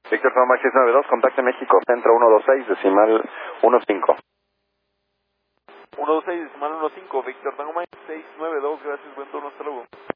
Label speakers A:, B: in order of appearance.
A: Víctor Tango Mike 692, contacte México, centro 126, decimal 15.
B: 126, decimal 15, Víctor Tango Mike 692, gracias, buen turno, hasta luego.